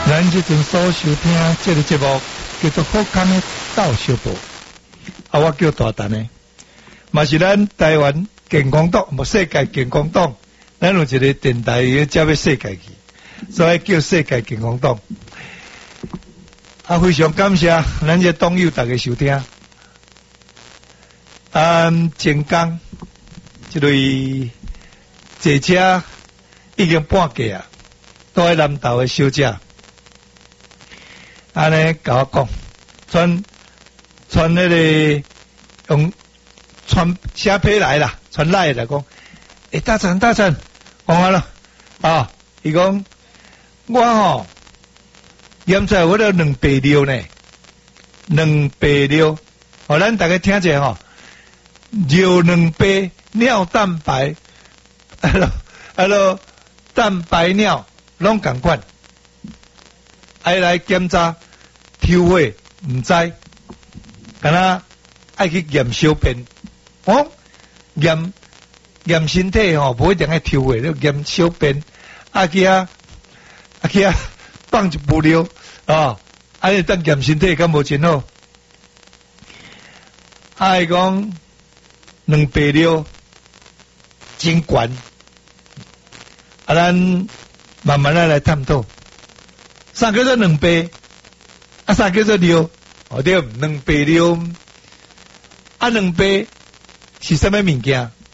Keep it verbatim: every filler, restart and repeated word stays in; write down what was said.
咱即阵所收听这个节目叫做好康的到小报，啊，我叫大陈的，嘛是咱台湾健康党，无世界健康党，咱有一个电台要接要世界去，所以叫世界健康党。啊，非常感谢咱这党友大家收听。啊，前工这类坐车已经半价啊，都喺南投的小姐。安尼甲我讲，传传那个用传写批来啦，传来来讲，诶、欸，大陈大陈，讲完了啊，伊讲我吼，现在我了两百六呢，两百六，好，咱大家听者吼，肉两百，尿蛋白，啊咯啊咯，蛋白尿拢共款，爱来检查。抽血唔知，敢若爱去验小便，哦，验验身体吼，无一定爱抽血，你验小便，啊去啊，啊去啊放一布料啊，啊你当验身体敢无真好？啊伊讲两百六真悬，啊咱慢慢来来探讨，啥叫做两百？啊，啥叫做六？哦对，两百六，啊两百是什么物件？